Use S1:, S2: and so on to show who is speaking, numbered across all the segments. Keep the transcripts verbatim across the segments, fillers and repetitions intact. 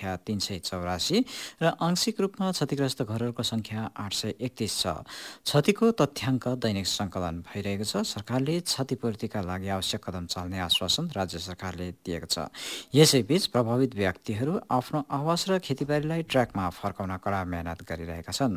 S1: सङ्ख्या तीन सय चौरासी र आंशिक रूपमा क्षतिग्रस्त घरहरूको सङ्ख्या आठ सय एकतिस छ। क्षतिको तथ्याङ्क दैनिक सङ्कलन भइरहेको छ। सरकारले क्षतिपूर्तिका लागि आवश्यक कदम चाल्ने आश्वासन राज्य सरकारले दिएको छ। यसैबीच प्रभावित व्यक्तिहरू आफ्नो आवास र खेतीबारीलाई ट्र्याकमा फर्काउन कडा मेहनत गरिरहेका छन्।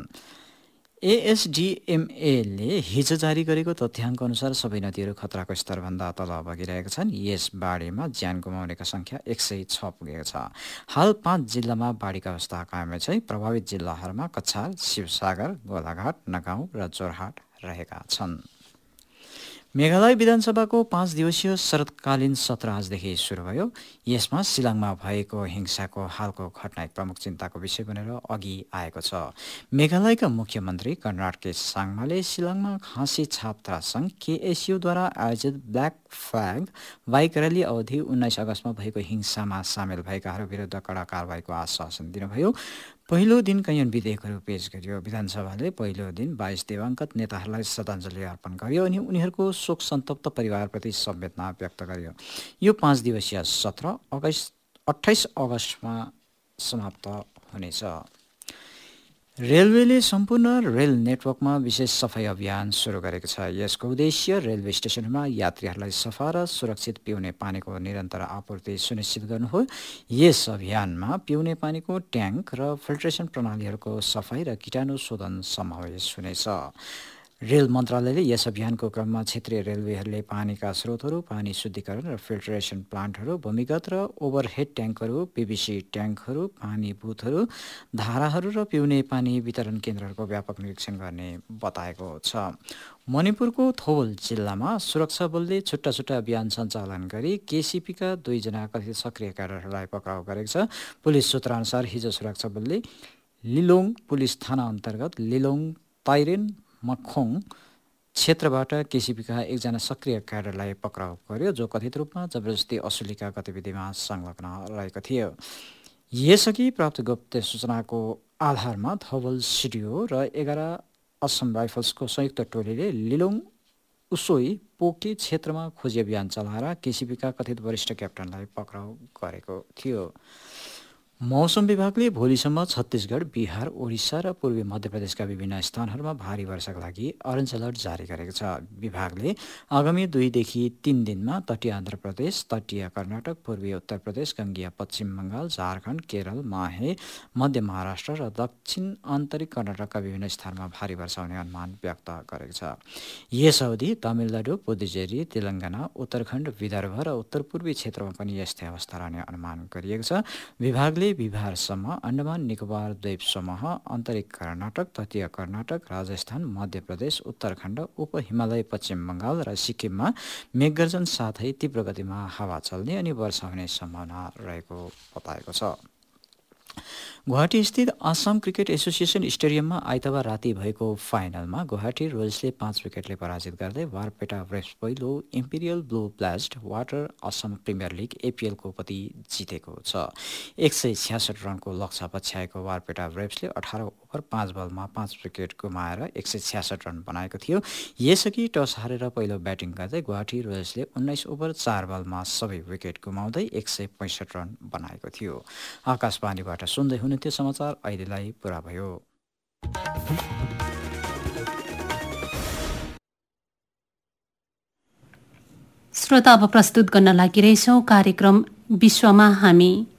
S1: एएसडिएमएले हिजो जारी गरेको तथ्याङ्क अनुसार सबै नदीहरू खतराको स्तरभन्दा तल बगिरहेका छन्। यस बाढीमा ज्यान गुमाउनेको सङ्ख्या एक सय छ पुगेको छ। हाल पाँच जिल्लामा बाढीको अवस्था कायमै छ। प्रभावित जिल्लाहरूमा कछार, शिवसागर, गोलाघाट, नगाउँ र जोरहाट रहेका छन्। मेघालय विधानसभाको पाँच दिवसीय शरतकालीन सत्र आजदेखि सुरु भयो। यसमा शिलाङमा भएको हिंसाको हालको घटना एक प्रमुख चिन्ताको विषय बनेर अघि आएको छ। मेघालयका मुख्यमन्त्री कर्नाड के साङमाले शिलाङमा खाँसी छात्र सङ्घ केएसयुद्वारा आयोजित ब्ल्याक फ्ल्याग बाइक र्याली अवधि उन्नाइस अगस्तमा भएको हिंसामा सामेल भएकाहरू विरुद्ध कडा कारबाहीको आश्वासन दिनुभयो। पहिलो दिन कैयन विधेयकहरू पेश गरियो। विधानसभाले पहिलो दिन बाइस दिवंगत नेताहरूलाई श्रद्धाञ्जली अर्पण गर्यो अनि उनीहरूको शोक सन्तप्त परिवारप्रति संवेदना व्यक्त गर्यो। यो पाँच दिवसीय सत्र अगस्त अठाइस अगस्तमा समाप्त हुनेछ। रेलवेले सम्पूर्ण रेल नेटवर्कमा विशेष सफाई अभियान सुरु गरेको छ। यसको उद्देश्य रेलवे स्टेसनमा यात्रीहरूलाई सफा र सुरक्षित पिउने पानीको निरन्तर आपूर्ति सुनिश्चित गर्नु हो। यस अभियानमा पिउने पानीको ट्याङ्क र फिल्ट्रेसन प्रणालीहरूको सफाई र कीटाणु शोधन समावेश हुनेछ। रेल मन्त्रालयले यस अभियानको क्रममा क्षेत्रीय रेलवेहरूले पानीका स्रोतहरू, पानी शुद्धिकरण र फिल्ट्रेसन प्लान्टहरू, भूमिगत र ओभरहेड ट्याङ्कहरू, पीभीसी ट्याङ्कहरू, पानी बुथहरू, धाराहरू र पिउने पानी वितरण केन्द्रहरूको व्यापक निरीक्षण गर्ने बताएको छ। मणिपुरको थौबल जिल्लामा सुरक्षा बलले छुट्टा छुट्टा अभियान सञ्चालन गरी केसीपीका दुईजना कथित सक्रिय क्याडरहरूलाई पक्राउ गरेको छ। पुलिस सूत्रअनुसार हिजो सुरक्षा बलले लिलोङ पुलिस थाना अन्तर्गत लिलोङ ताइरेन मखोङ क्षेत्रबाट केसीपीका एकजना सक्रिय क्याडरलाई पक्राउ गर्यो, जो कथित रूपमा जबरजस्ती असुलीका गतिविधिमा संलग्न रहेको थियो। यसअघि प्राप्त गुप्त सूचनाको आधारमा थौबल सिडिओ र एघार असम राइफल्सको संयुक्त टोलीले लिलोङ उसोई पोके क्षेत्रमा खोजी अभियान चलाएर केसीपीका कथित वरिष्ठ क्याप्टनलाई पक्राउ गरेको थियो। मौसम विभागले भोलिसम्म छत्तीसगढ, बिहार, ओडिसा र पूर्वी मध्य प्रदेशका विभिन्न स्थानहरूमा भारी वर्षाका लागि अरेन्ज अलर्ट जारी गरेको छ। विभागले आगामी दुईदेखि तीन दिनमा तटीय आन्ध्र प्रदेश, तटीय कर्नाटक, पूर्वी उत्तर प्रदेश, गङ्गीय पश्चिम बङ्गाल, झारखण्ड, केरल, माहे, मध्य महाराष्ट्र र दक्षिण आन्तरिक कर्नाटकका विभिन्न स्थानमा भारी वर्षा हुने अनुमान व्यक्त गरेको छ। यस अवधि तमिलनाडु, पुदुचेरी, तेलङ्गाना, उत्तराखण्ड, विदर्भ र उत्तर पूर्वी क्षेत्रमा पनि यस्तै अवस्था रहने अनुमान गरिएको छ। विभागले बिहारसम्म, अन्डमान निकोबार द्वीप समूह, आन्तरिक कर्नाटक, तटीय कर्नाटक, राजस्थान, मध्य प्रदेश, उत्तराखण्ड, उप हिमालय, पश्चिम बङ्गाल र सिक्किममा मेघगर्जन साथै तीव्र गतिमा हावा चल्ने अनि वर्षा हुने सम्भावना रहेको बताएको छ। गुवाहाटी स्थित आसाम क्रिकेट एसोसिएसन स्टेडियममा आइतबार राति भएको फाइनलमा गुवाहाटी रोयल्सले पाँच विकेटले पराजित गर्दै बारपेटा ब्रेभ्स पहिलो imperial blue blast water Assam premier league एपिएलको उपाधि जितेको छ। एक सय छ्यासठ रनको लक्ष्य पछ्याएको बारपेटा ब्रेभ्सले अठार ओभर पाँच बलमा पाँच विकेट गुमाएर एक सय छ्यासठ रन बनाएको थियो। यसअघि टस हारेर पहिलो ब्याटिङ गर्दै गुवाहाटी रोयल्सले उन्नाइस ओभर चार बलमा सबै विकेट गुमाउँदै एक सय पैँसठ रन बनाएको थियो। आकाशवाणीबाट सुन्दै हुनुहुन्थ्यो समाचार अहिलेलाई पुरा भयो।
S2: श्रोता, अब प्रस्तुत गर्न लागिरहेछौँ कार्यक्रम विश्वमा हामी।